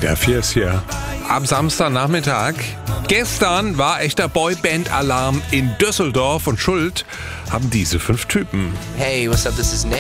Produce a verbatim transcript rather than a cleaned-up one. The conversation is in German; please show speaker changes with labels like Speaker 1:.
Speaker 1: Der Viers hier. Am Samstagnachmittag. Gestern war echter Boyband-Alarm in Düsseldorf und schuld haben diese fünf Typen.
Speaker 2: Hey, what's up? This is Nate.